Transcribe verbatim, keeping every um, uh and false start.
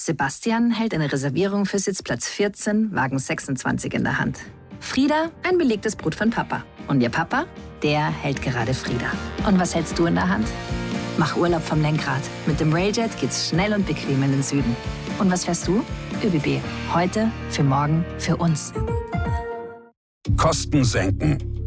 Sebastian hält eine Reservierung für Sitzplatz vierzehn, Wagen sechsundzwanzig in der Hand. Frieda ein belegtes Brot von Papa. Und ihr Papa, der hält gerade Frieda. Und was hältst du in der Hand? Mach Urlaub vom Lenkrad. Mit dem Railjet geht's schnell und bequem in den Süden. Und was fährst du? ÖBB. Heute, für morgen, für uns. Kosten senken.